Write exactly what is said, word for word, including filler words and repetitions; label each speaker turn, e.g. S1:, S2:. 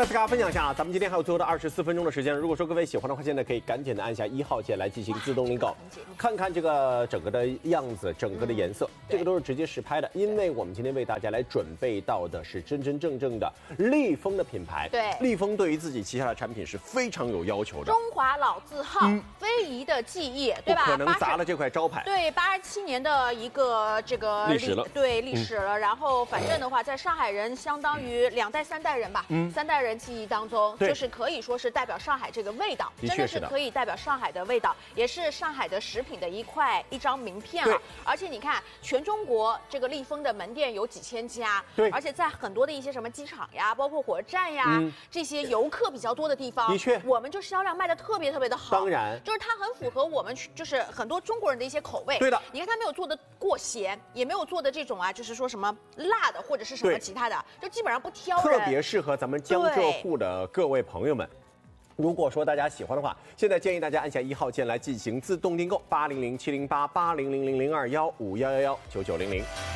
S1: 再次跟大家分享一下啊，咱们今天还有最后的二十四分钟的时间。如果说各位喜欢的话，现在可以赶紧的按下一号键来进行自动订购，看看这个整个的样子，整个的颜色，这个都是直接实拍的。因为我们今天为大家来准备到的是真真正正的立丰的品牌。
S2: 对，
S1: 立丰对于自己旗下的产品是非常有要求的。
S2: 中华老字号，嗯、非遗的技艺，对吧？
S1: 不可能砸了这块招牌。
S2: 对，八十七年的一个这个
S1: 历史了，
S2: 对历史了。嗯、然后反正的话，在上海人相当于两代三代人吧，嗯，三代人记忆当中，就是可以说是代表上海这个味道，真的是可以代表上海的味道，也是上海的食品的一块一张名片了。而且你看，全中国这个立丰的门店有几千家，
S1: 对，
S2: 而且在很多的一些什么机场呀，包括火车站呀、嗯、这些游客比较多的地方，
S1: 的确，
S2: 我们就销量卖的特别特别的好。
S1: 当然，
S2: 就是它很符合我们就是很多中国人的一些口味。
S1: 对的，
S2: 你看它没有做的过咸，也没有做的这种啊，就是说什么辣的或者是什么其他的，就基本上不挑人，
S1: 特别适合咱们江浙沪的各位朋友们。如果说大家喜欢的话，现在建议大家按下一号键来进行自动订购，八零零七零八八零零零零二幺五幺幺幺九九零零。